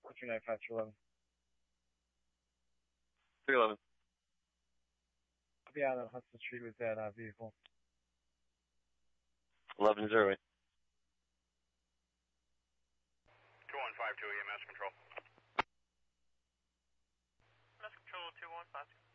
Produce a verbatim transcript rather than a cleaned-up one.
two nine five two eleven. three eleven. I'll be out on Hudson Street with that uh, vehicle. eleven zero eight. two one five two E M S control. E M S control two one five two.